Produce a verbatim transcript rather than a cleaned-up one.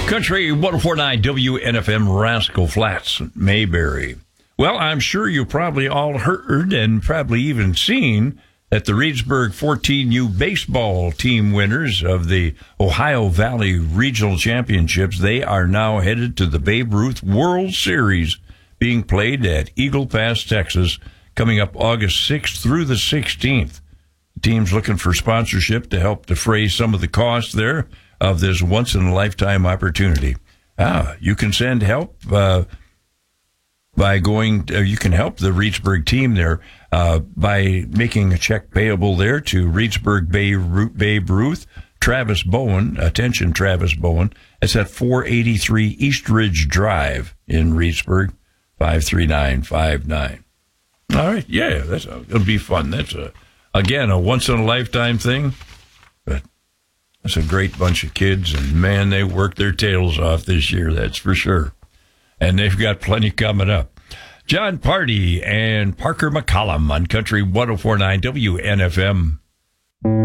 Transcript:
Country one oh four point nine W N F M, Rascal Flats, Mayberry. Well, I'm sure you probably all heard and probably even seen that the Reedsburg fourteen U baseball team winners of the Ohio Valley Regional Championships, they are now headed to the Babe Ruth World Series being played at Eagle Pass, Texas, coming up August sixth through the sixteenth. The team's looking for sponsorship to help defray some of the costs there of this once-in-a-lifetime opportunity. Ah, you can send help uh, by going, uh, you can help the Reedsburg team there uh, by making a check payable there to Reedsburg Babe Ruth, Travis Bowen, attention Travis Bowen. It's at four eighty-three East Ridge Drive in Reedsburg, five three nine five nine. All right, yeah, that's a, it'll be fun. That's, a again, a once-in-a-lifetime thing, but it's a great bunch of kids, and, man, they worked their tails off this year, that's for sure. And they've got plenty coming up. John Party and Parker McCollum on Country one oh four point nine W N F M.